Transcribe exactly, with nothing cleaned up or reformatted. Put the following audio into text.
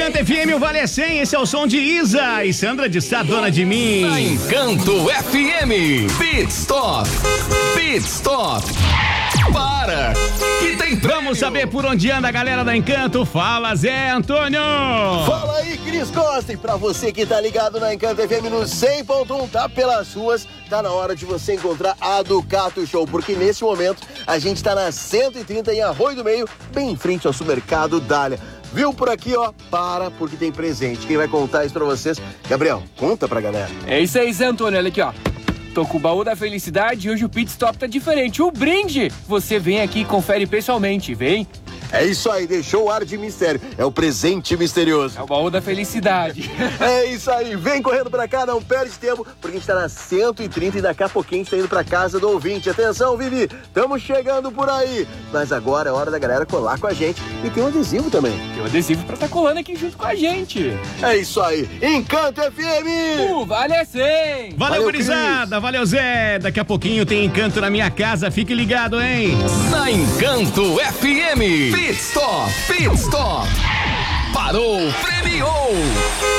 Encanto F M, o Vale é cem, esse é o som de Isa e Sandra de Sá, dona de mim. Na Encanto F M, Pit Stop, Pit Stop. Para, que tem prêmio. Vamos saber por onde anda a galera da Encanto. Fala, Zé Antônio. Fala aí, Cris Costa. E pra você que tá ligado na Encanto F M no cem ponto um, tá pelas ruas, tá na hora de você encontrar a Ducato Show, porque nesse momento a gente tá na cento e trinta em Arroio do Meio, bem em frente ao supermercado Dália. Viu por aqui, ó? Para, porque tem presente. Quem vai contar isso pra vocês? Gabriel, conta pra galera. É isso aí, Zé Antônio, olha aqui, ó. Tô com o baú da felicidade e hoje o Pit Stop tá diferente. O brinde, você vem aqui e confere pessoalmente, vem? É isso aí, deixou o ar de mistério. É o presente misterioso. É o baú da felicidade. É isso aí, vem correndo pra cá, não perde tempo, porque a gente tá na cento e trinta e daqui a pouquinho a gente tá indo pra casa do ouvinte. Atenção, Vivi, estamos chegando por aí. Mas agora é hora da galera colar com a gente. E tem um adesivo também. Tem um adesivo pra tá colando aqui junto com a gente. É isso aí, Encanto F M! Uh, Vale é cem! Valeu, gurizada, valeu, Zé. Daqui a pouquinho tem Encanto na minha casa, fique ligado, hein? Na Encanto F M, Pit Stop, Pit Stop. Parou, premiou.